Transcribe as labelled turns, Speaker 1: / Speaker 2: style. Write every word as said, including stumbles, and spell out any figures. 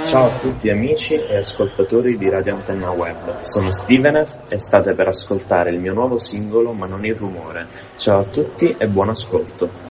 Speaker 1: Ciao a tutti amici e ascoltatori di Radio Antenna Web, sono Stevenef e state per ascoltare il mio nuovo singolo Ma non il rumore. Ciao a tutti e buon ascolto.